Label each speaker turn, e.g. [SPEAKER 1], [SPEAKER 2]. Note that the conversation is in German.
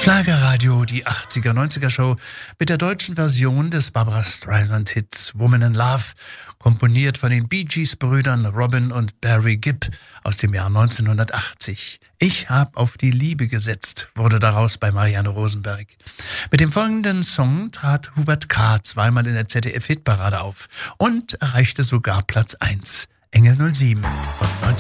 [SPEAKER 1] Schlagerradio, die 80er, 90er Show mit der deutschen Version des Barbra Streisand-Hits Woman in Love, komponiert von den Bee Gees-Brüdern Robin und Barry Gibb aus dem Jahr 1980. Ich hab auf die Liebe gesetzt, wurde daraus bei Marianne Rosenberg. Mit dem folgenden Song trat Hubert K. zweimal in der ZDF-Hitparade auf und erreichte sogar Platz 1. Engel 07 von